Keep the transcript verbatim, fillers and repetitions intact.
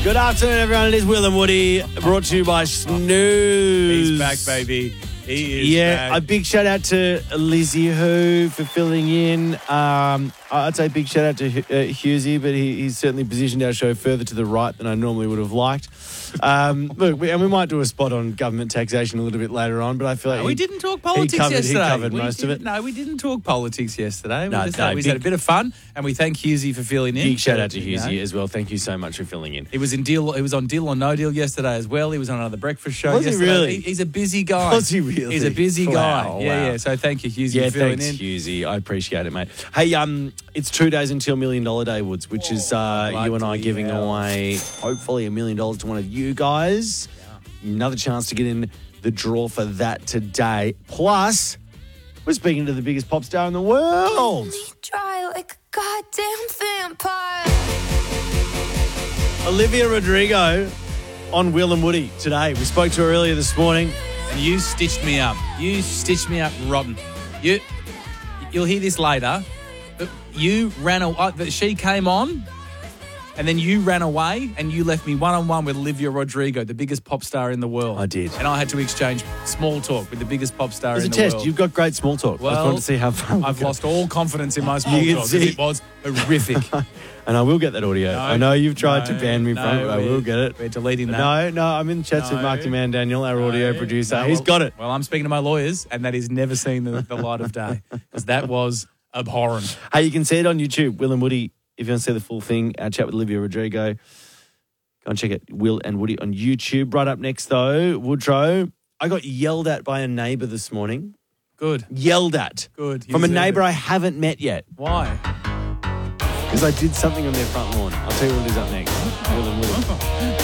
Good afternoon, everyone. It is Will and Woody, brought to you by Snooze. He's back, baby. He is Yeah, back. a big shout out to Lizzie Who for filling in. Um, I'd say big shout out to uh, Husey, but he, he's certainly positioned our show further to the right than I normally would have liked. Um, look, we, and we might do a spot on government taxation a little bit later on, but I feel like No, we he, didn't talk politics he covered, yesterday. He covered we most of it. No, we didn't talk politics yesterday. No, we just, no, we big- had a bit of fun, and we thank Husey for filling in. Big shout out to You know. Husey as well. Thank you so much for filling in. He was in deal. He was on Deal or No Deal yesterday as well. He was on another breakfast show. Was he yesterday. really? He- he's a busy guy. Was he really? He's a busy guy. Wow, yeah, wow. yeah. So thank you, Husey, Yeah, for filling thanks, in. Husey. I appreciate it, mate. Hey, um, it's two days until Million Dollar Day, Woods, which is uh, you and I bloody giving hell. away hopefully a million dollars to one of you guys. Another chance to get in the draw for that today. Plus, we're speaking to the biggest pop star in the world. Dry like a goddamn vampire. Olivia Rodrigo on Will and Woody today. We spoke to her earlier this morning. And you stitched me up. You stitched me up rotten. You, you'll hear this later. But you ran away. She came on, and then you ran away, and you left me one-on-one with Olivia Rodrigo, the biggest pop star in the world. I did. And I had to exchange small talk with the biggest pop star As in a the test, world. you've got great small talk. I just Well, wanted to see how far we I've go. lost all confidence in my small You can talk because see. it was horrific. And I will get that audio. No, I know you've tried to no, ban me no, from it. I we're- will get it. We're deleting that. No, no, I'm in chats with No. Marky Man Daniel, our audio No, producer. no, He's well- got it. Well, I'm speaking to my lawyers, and that is never seen the, the light of day because that was abhorrent. Hey, you can see it on YouTube, Will and Woody. If you want to see the full thing, our chat with Olivia Rodrigo. Go and check it, Will and Woody on YouTube. Right up next, though, Woodrow. I got yelled at by a neighbour this morning. Good, Yelled at. good. You From a deserve neighbour it. I haven't met yet. Why? Because I did something on their front lawn. I'll tell you what it is up next. Will and Woody.